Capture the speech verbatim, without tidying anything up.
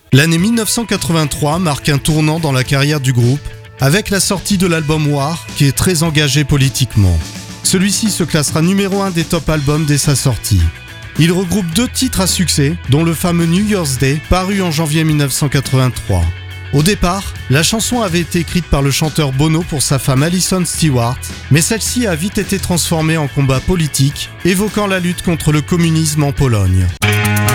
L'année mille neuf cent quatre-vingt-trois marque un tournant dans la carrière du groupe, avec la sortie de l'album War, qui est très engagé politiquement. Celui-ci se classera numéro un des top albums dès sa sortie. Il regroupe deux titres à succès, dont le fameux New Year's Day, paru en janvier mille neuf cent quatre-vingt-trois. Au départ, la chanson avait été écrite par le chanteur Bono pour sa femme Alison Stewart, mais celle-ci a vite été transformée en combat politique, évoquant la lutte contre le communisme en Pologne.